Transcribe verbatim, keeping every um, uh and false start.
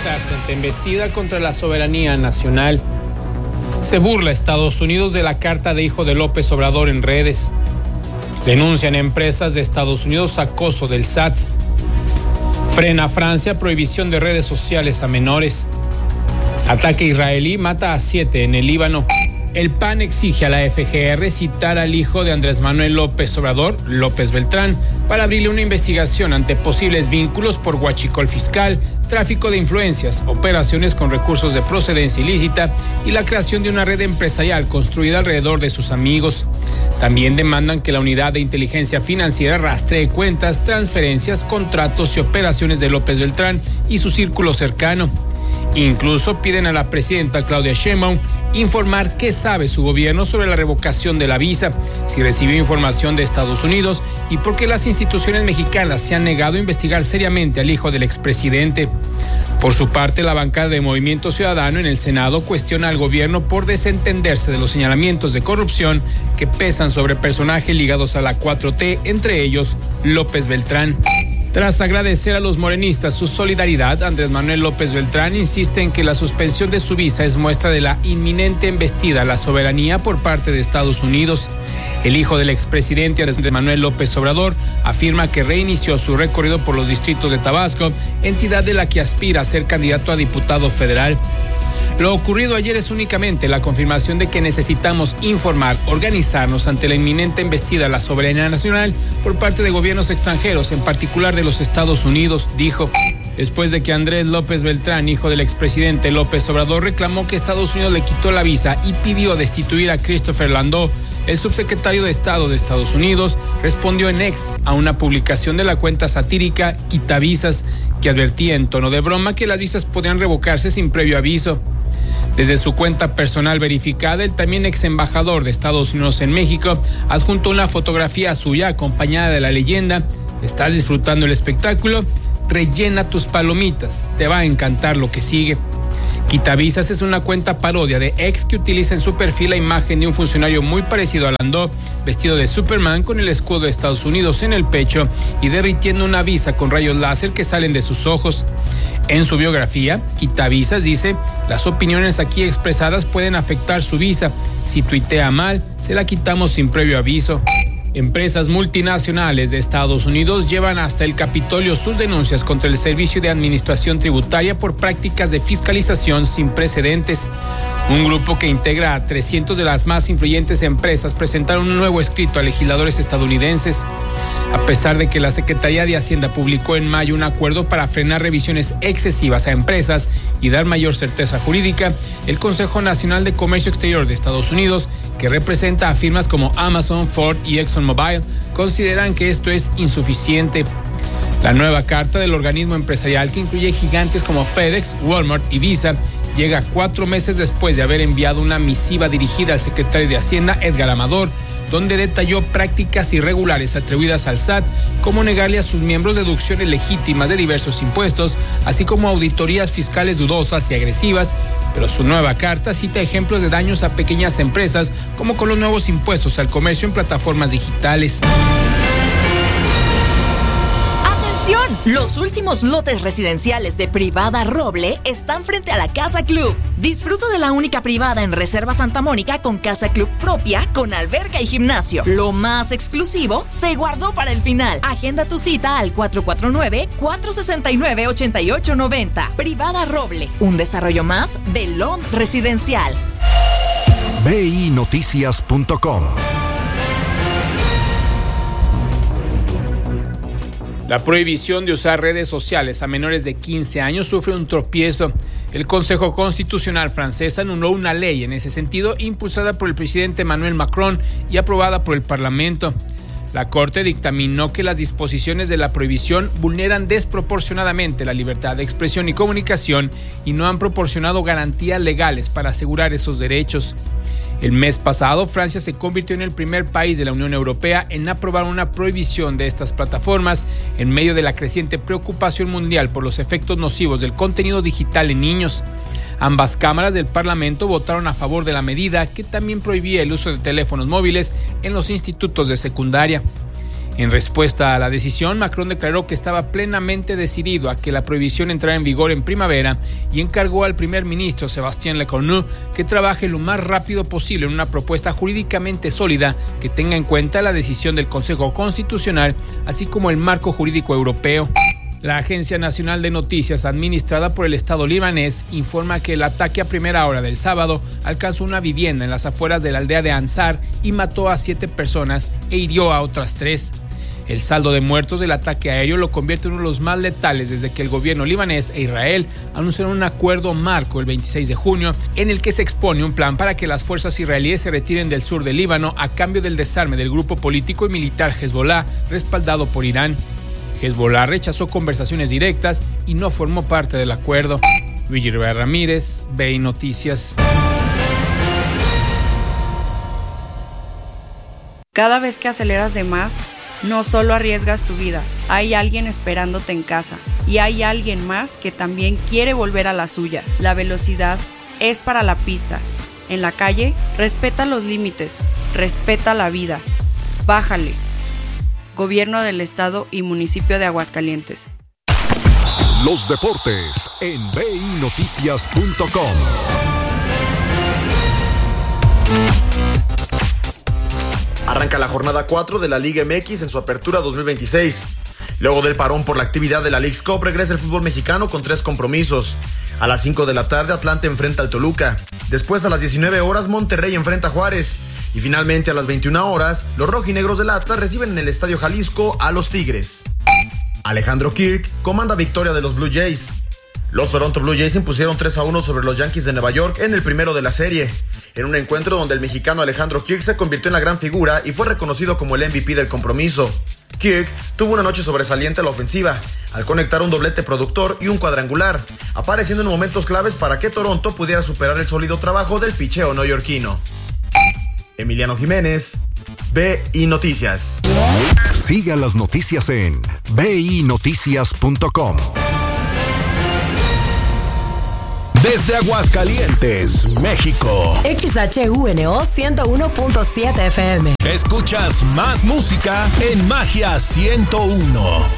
manifestarse ante embestida contra la soberanía nacional. Se burla Estados Unidos de la carta de hijo de López Obrador en redes. Denuncian empresas de Estados Unidos acoso del S A T. Frena Francia prohibición de redes sociales a menores. Ataque israelí mata a siete en el Líbano. El P A N exige a la F G R citar al hijo de Andrés Manuel López Obrador, López Beltrán, para abrirle una investigación ante posibles vínculos por huachicol fiscal, tráfico de influencias, operaciones con recursos de procedencia ilícita y la creación de una red empresarial construida alrededor de sus amigos. También demandan que la unidad de inteligencia financiera rastree cuentas, transferencias, contratos y operaciones de López Beltrán y su círculo cercano. Incluso piden a la presidenta Claudia Sheinbaum informar qué sabe su gobierno sobre la revocación de la visa, si recibió información de Estados Unidos y por qué las instituciones mexicanas se han negado a investigar seriamente al hijo del expresidente. Por su parte, la bancada de Movimiento Ciudadano en el Senado cuestiona al gobierno por desentenderse de los señalamientos de corrupción que pesan sobre personajes ligados a la cuatro T, entre ellos López Beltrán. Tras agradecer a los morenistas su solidaridad, Andrés Manuel López Beltrán insiste en que la suspensión de su visa es muestra de la inminente embestida a la soberanía por parte de Estados Unidos. El hijo del expresidente Andrés Manuel López Obrador afirma que reinició su recorrido por los distritos de Tabasco, entidad de la que aspira a ser candidato a diputado federal. Lo ocurrido ayer es únicamente la confirmación de que necesitamos informar, organizarnos ante la inminente embestida a la soberanía nacional por parte de gobiernos extranjeros, en particular de los Estados Unidos, dijo. Después de que Andrés López Beltrán, hijo del expresidente López Obrador, reclamó que Estados Unidos le quitó la visa y pidió destituir a Christopher Landau, el subsecretario de Estado de Estados Unidos respondió en X a una publicación de la cuenta satírica Quitavisas, que advertía en tono de broma que las visas podían revocarse sin previo aviso. Desde su cuenta personal verificada, el también ex embajador de Estados Unidos en México adjuntó una fotografía suya acompañada de la leyenda: ¿estás disfrutando el espectáculo? Rellena tus palomitas, te va a encantar lo que sigue. Quitavisas es una cuenta parodia de X que utiliza en su perfil la imagen de un funcionario muy parecido a Landau, vestido de Superman con el escudo de Estados Unidos en el pecho y derritiendo una visa con rayos láser que salen de sus ojos. En su biografía, Quitavisas dice: las opiniones aquí expresadas pueden afectar su visa. Si tuitea mal, se la quitamos sin previo aviso. Empresas multinacionales de Estados Unidos llevan hasta el Capitolio sus denuncias contra el Servicio de Administración Tributaria por prácticas de fiscalización sin precedentes. Un grupo que integra a trescientas de las más influyentes empresas presentaron un nuevo escrito a legisladores estadounidenses. A pesar de que la Secretaría de Hacienda publicó en mayo un acuerdo para frenar revisiones excesivas a empresas y dar mayor certeza jurídica, el Consejo Nacional de Comercio Exterior de Estados Unidos, que representa a firmas como Amazon, Ford y ExxonMobil, consideran que esto es insuficiente. La nueva carta del organismo empresarial, que incluye gigantes como FedEx, Walmart y Visa, llega cuatro meses después de haber enviado una misiva dirigida al secretario de Hacienda, Edgar Amador, donde detalló prácticas irregulares atribuidas al S A T, como negarle a sus miembros deducciones legítimas de diversos impuestos, así como auditorías fiscales dudosas y agresivas. Pero su nueva carta cita ejemplos de daños a pequeñas empresas, como con los nuevos impuestos al comercio en plataformas digitales. Los últimos lotes residenciales de Privada Roble están frente a la Casa Club. Disfruta de la única privada en Reserva Santa Mónica con casa club propia, con alberca y gimnasio. Lo más exclusivo se guardó para el final. Agenda tu cita al cuatro cuatro nueve, cuatro seis nueve, ocho ocho nueve cero. Privada Roble, un desarrollo más de L O M Residencial. B I Noticias punto com. La prohibición de usar redes sociales a menores de quince años sufre un tropiezo. El Consejo Constitucional francés anuló una ley en ese sentido, impulsada por el presidente Emmanuel Macron y aprobada por el Parlamento. La Corte dictaminó que las disposiciones de la prohibición vulneran desproporcionadamente la libertad de expresión y comunicación y no han proporcionado garantías legales para asegurar esos derechos. El mes pasado, Francia se convirtió en el primer país de la Unión Europea en aprobar una prohibición de estas plataformas en medio de la creciente preocupación mundial por los efectos nocivos del contenido digital en niños. Ambas cámaras del Parlamento votaron a favor de la medida, que también prohibía el uso de teléfonos móviles en los institutos de secundaria. En respuesta a la decisión, Macron declaró que estaba plenamente decidido a que la prohibición entrara en vigor en primavera y encargó al primer ministro Sébastien Lecornu que trabaje lo más rápido posible en una propuesta jurídicamente sólida que tenga en cuenta la decisión del Consejo Constitucional, así como el marco jurídico europeo. La Agencia Nacional de Noticias, administrada por el Estado libanés, informa que el ataque a primera hora del sábado alcanzó una vivienda en las afueras de la aldea de Ansar y mató a siete personas e hirió a otras tres. El saldo de muertos del ataque aéreo lo convierte en uno de los más letales desde que el gobierno libanés e Israel anunciaron un acuerdo marco el veintiséis de junio en el que se expone un plan para que las fuerzas israelíes se retiren del sur del Líbano a cambio del desarme del grupo político y militar Hezbollah, respaldado por Irán. Hezbollah rechazó conversaciones directas y no formó parte del acuerdo. Luigi Rivera Ramírez, B I Noticias. Cada vez que aceleras de más, no solo arriesgas tu vida, hay alguien esperándote en casa y hay alguien más que también quiere volver a la suya. La velocidad es para la pista. En la calle, respeta los límites, respeta la vida. Bájale. Gobierno del Estado y Municipio de Aguascalientes. Los deportes en B I Noticias punto com. Arranca la jornada cuatro de la Liga M X en su apertura dos mil veintiséis. Luego del parón por la actividad de la Leagues Cup, regresa el fútbol mexicano con tres compromisos. A las cinco de la tarde, Atlante enfrenta al Toluca. Después, a las diecinueve horas, Monterrey enfrenta a Juárez. Y finalmente, a las veintiuna horas, los rojinegros del Atlas reciben en el Estadio Jalisco a los Tigres. Alejandro Kirk comanda victoria de los Blue Jays. Los Toronto Blue Jays impusieron tres a uno sobre los Yankees de Nueva York en el primero de la serie, en un encuentro donde el mexicano Alejandro Kirk se convirtió en la gran figura y fue reconocido como el M V P del compromiso. Kirk tuvo una noche sobresaliente a la ofensiva, al conectar un doblete productor y un cuadrangular, apareciendo en momentos claves para que Toronto pudiera superar el sólido trabajo del picheo neoyorquino. Emiliano Jiménez, B I Noticias. Siga las noticias en B I Noticias punto com. Desde Aguascalientes, México. X H U N O ciento uno punto siete F M. Escuchas más música en Magia ciento uno.